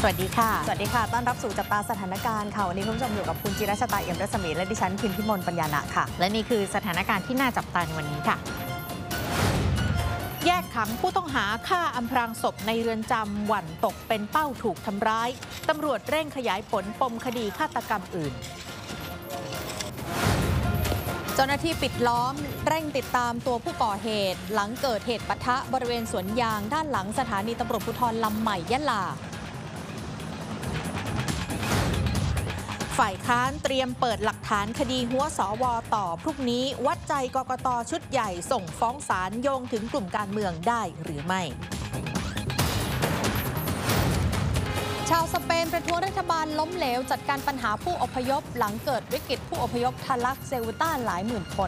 สวัสดีค่ะสวัสดีค่ะต้อนรับสู่จับตาสถานการณ์ค่ะวันนี้คุณผู้ชมอยู่กับคุณจิรัชตาเอี่ยมรัศมีและดิฉันพิมพิมลปัญญาณะค่ะและนี่คือสถานการณ์ที่น่าจับตาในวันนี้ค่ะแยกขังผู้ต้องหาฆ่าอำพรางศพในเรือนจำหวั่นตกเป็นเป้าถูกทำร้ายตำรวจเร่งขยายผลปมคดีฆาตกรรมอื่นเจ้าหน้าที่ปิดล้อมเร่งติดตามตัวผู้ก่อเหตุหลังเกิดเหตุปะทะบริเวณสวนยางด้านหลังสถานีตำรวจภูธรลำใหม่ยะลาฝ่ายค้านเตรียมเปิดหลักฐานคดีหัวสวต่อพรุ่งนี้วัดใจกกต.ชุดใหญ่ส่งฟ้องศาลโยงถึงกลุ่มการเมืองได้หรือไม่ชาวสเปนประท้วงรัฐบาลล้มเหลวจัดการปัญหาผู้อพยพหลังเกิดวิกฤตผู้อพยพทะลักเซอูตาหลายหมื่นคน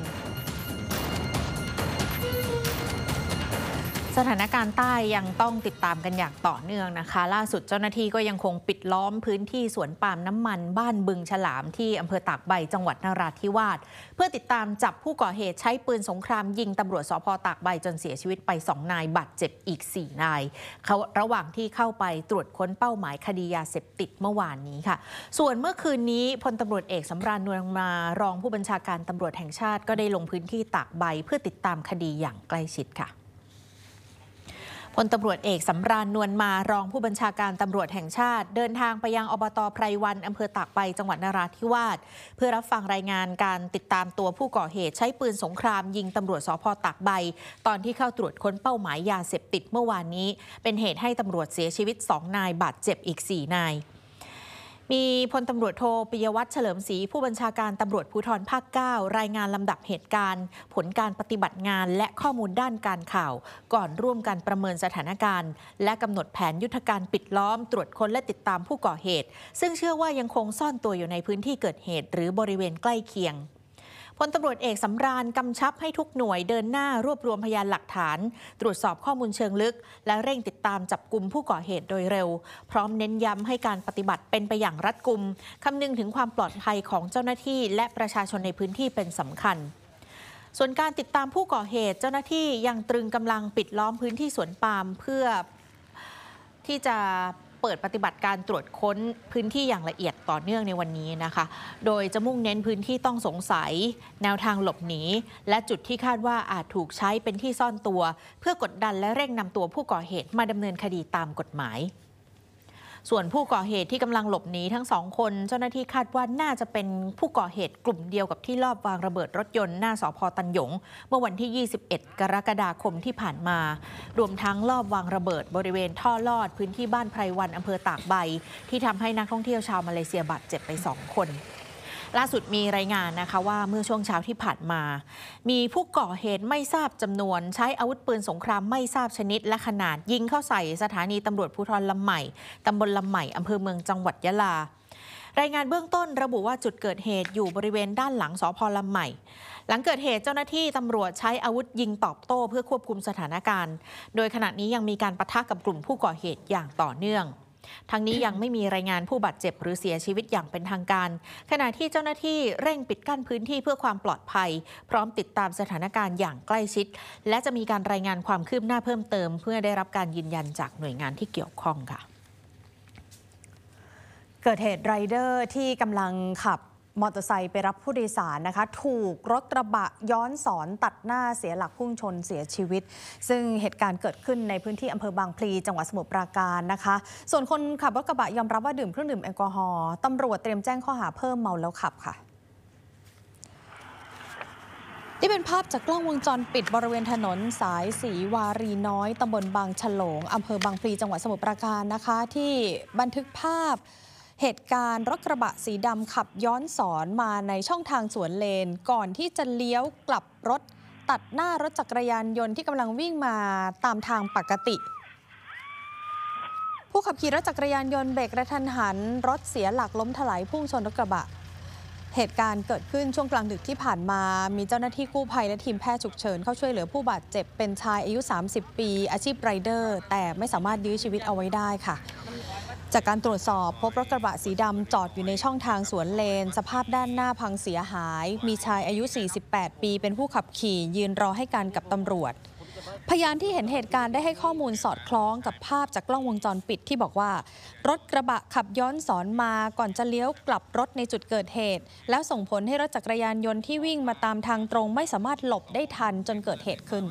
สถานการณ์ใต้ยังต้องติดตามกันอย่างต่อเนื่องนะคะล่าสุดเจ้าหน้าที่ก็ยังคงปิดล้อมพื้นที่สวนปาล์มน้ำมันบ้านบึงฉลามที่อำเภอตากใบจังหวัดนราธิวาสเพื่อติดตามจับผู้ก่อเหตุใช้ปืนสงครามยิงตำรวจสภ.ตากใบจนเสียชีวิตไป2 นายบาดเจ็บอีก4 นายเขาระหว่างที่เข้าไปตรวจค้นเป้าหมายคดียาเสพติดเมื่อวานนี้ค่ะส่วนเมื่อคืนนี้พลตำรวจเอกสำราญนวลมารองผู้บัญชาการตำรวจแห่งชาติก็ได้ลงพื้นที่ตากใบเพื่อติดตามคดีอย่างใกล้ชิดค่ะพลตำรวจเอกสำราญนวลมารองผู้บัญชาการตำรวจแห่งชาติเดินทางไปยังอบต.ไพรวันอำเภอตากใบจังหวัดนราธิวาสเพื่อรับฟังรายงานการติดตามตัวผู้ก่อเหตุใช้ปืนสงครามยิงตำรวจสภ.ตากใบตอนที่เข้าตรวจค้นเป้าหมายยาเสพติดเมื่อวานนี้เป็นเหตุให้ตำรวจเสียชีวิต2 นายบาดเจ็บอีก4 นายมีพลตำรวจโทปิยวัฒน์เฉลิมศรีผู้บัญชาการตำรวจภูธรภาค 9รายงานลำดับเหตุการณ์ผลการปฏิบัติงานและข้อมูลด้านการข่าวก่อนร่วมกันประเมินสถานการณ์และกำหนดแผนยุทธการปิดล้อมตรวจค้นและติดตามผู้ก่อเหตุซึ่งเชื่อว่ายังคงซ่อนตัวอยู่ในพื้นที่เกิดเหตุหรือบริเวณใกล้เคียงพลตำรวจเอกสำราญกำชับให้ทุกหน่วยเดินหน้ารวบรวมพยานหลักฐานตรวจสอบข้อมูลเชิงลึกและเร่งติดตามจับกุมผู้ก่อเหตุโดยเร็วพร้อมเน้นย้ำให้การปฏิบัติเป็นไปอย่างรัดกุมคำนึงถึงความปลอดภัยของเจ้าหน้าที่และประชาชนในพื้นที่เป็นสำคัญส่วนการติดตามผู้ก่อเหตุเจ้าหน้าที่ยังตรึงกำลังปิดล้อมพื้นที่สวนปาล์มเพื่อที่จะเปิดปฏิบัติการตรวจค้นพื้นที่อย่างละเอียดต่อเนื่องในวันนี้นะคะโดยจะมุ่งเน้นพื้นที่ต้องสงสัยแนวทางหลบหนีและจุดที่คาดว่าอาจถูกใช้เป็นที่ซ่อนตัวเพื่อกดดันและเร่งนำตัวผู้ก่อเหตุมาดำเนินคดีตามกฎหมายส่วนผู้ก่อเหตุที่กำลังหลบหนีทั้ง2 คนเจ้าหน้าที่คาดว่าน่าจะเป็นผู้ก่อเหตุกลุ่มเดียวกับที่ลอบวางระเบิดรถยนต์หน้าสภ.ตันหยงเมื่อวันที่21 กรกฎาคมที่ผ่านมารวมทั้งลอบวางระเบิดบริเวณท่อลอดพื้นที่บ้านไพรวันอำเภอตากใบที่ทำให้นักท่องเที่ยวชาวมาเลเซียบาดเจ็บไป2 คนล่าสุดมีรายงานนะคะว่าเมื่อช่วงเช้าที่ผ่านมามีผู้ก่อเหตุไม่ทราบจำนวนใช้อาวุธปืนสงครามไม่ทราบชนิดและขนาดยิงเข้าใส่สถานีตำรวจภูธรลำใหม่ตำบลลำใหม่อำเภอเมืองจังหวัดยะลารายงานเบื้องต้นระบุว่าจุดเกิดเหตุอยู่บริเวณด้านหลังสภ.ลำใหม่หลังเกิดเหตุเจ้าหน้าที่ตำรวจใช้อาวุธยิงตอบโต้เพื่อควบคุมสถานการณ์โดยขณะนี้ยังมีการปะทะกับกลุ่มผู้ก่อเหตุอย่างต่อเนื่องทั้งนี้ยังไม่มีรายงานผู้บาดเจ็บหรือเสียชีวิตอย่างเป็นทางการขณะที่เจ้าหน้าที่เร่งปิดกั้นพื้นที่เพื่อความปลอดภัยพร้อมติดตามสถานการณ์อย่างใกล้ชิดและจะมีการรายงานความคืบหน้าเพิ่มเติมเพื่อได้รับการยืนยันจากหน่วยงานที่เกี่ยวข้องค่ะเกิดเหตุไรเดอร์ที่กำลังขับมอเตอร์ไซค์ไปรับผู้โดยสารนะคะถูกรถกระบะย้อนสอนตัดหน้าเสียหลักพุ่งชนเสียชีวิตซึ่งเหตุการณ์เกิดขึ้นในพื้นที่อำเภอบางพลีจังหวัดสมุทรปราการนะคะส่วนคนขับรถกระบะยอมรับว่าดื่มเครื่องดื่มแอลกอฮอล์ตำรวจเตรียมแจ้งข้อหาเพิ่มเมาแล้วขับค่ะนี่เป็นภาพจากกล้องวงจรปิดบริเวณถนนสายศรีวารีน้อยตำบลบางฉลงอำเภอบางพลีจังหวัดสมุทรปราการนะคะที่บันทึกภาพเหตุการณ์รถกระบะสีดำขับย้อนสอนมาในช่องทางสวนเลนก่อนที่จะเลี้ยวกลับรถตัดหน้ารถจักรยานยนต์ที่กำลังวิ่งมาตามทางปกติผู้ขับขี่รถจักรยานยนต์เบรกกระทันหันรถเสียหลักล้มถลายพุ่งชนรถกระบะเหตุการณ์เกิดขึ้นช่วงกลางดึกที่ผ่านมามีเจ้าหน้าที่กู้ภัยและทีมแพทย์ฉุกเฉินเข้าช่วยเหลือผู้บาดเจ็บเป็นชายอายุ30 ปีอาชีพไรเดอร์แต่ไม่สามารถยื้อชีวิตเอาไว้ได้ค่ะจากการตรวจสอบพบรถกระบะสีดำจอดอยู่ในช่องทางสวนเลนสภาพด้านหน้าพังเสียหายมีชายอายุ48 ปีเป็นผู้ขับขี่ยืนรอให้การกับตำรวจพยานที่เห็นเหตุการณ์ได้ให้ข้อมูลสอดคล้องกับภาพจากกล้องวงจรปิดที่บอกว่ารถกระบะขับย้อนสอนมาก่อนจะเลี้ยวกลับรถในจุดเกิดเหตุแล้วส่งผลให้รถจักรยานยนต์ที่วิ่งมาตามทางตรงไม่สามารถหลบได้ทันจนเกิดเหตุขึ้น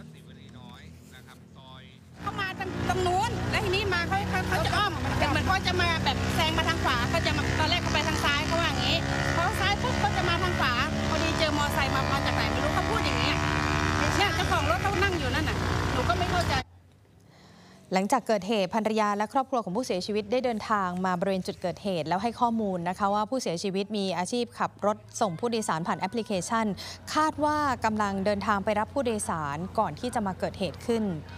เขามาตรงนู้นแล้วทีนี้มาเขาจะอ้อมเป็นเหมือนเขาจะมาแบบแซงมาทางขวาเขาจะมาตอนแรกเขาไปทางซ้ายเขาว่าอย่างนี้พอซ้ายปุ๊บเขาจะมาทางขวาพอดีเจอมอไซค์มาจากไหนไม่รู้เขาพูดอย่างนี้เนี่ยเจ้าของรถเขานั่งอยู่นั่นน่ะหนูก็ไม่เข้าใจหลังจากเกิดเหตุภรรยาและครอบครัวของผู้เสียชีวิตได้เดินทางมาบริเวณจุดเกิดเหตุแล้วให้ข้อมูลนะคะว่าผู้เสียชีวิตมีอาชีพขับรถส่งผู้โดยสารผ่านแอปพลิเคชันคาดว่ากำลังเดินทางไปรับผู้โดยสารก่อนที่จะมาเกิดเหตุขึ้น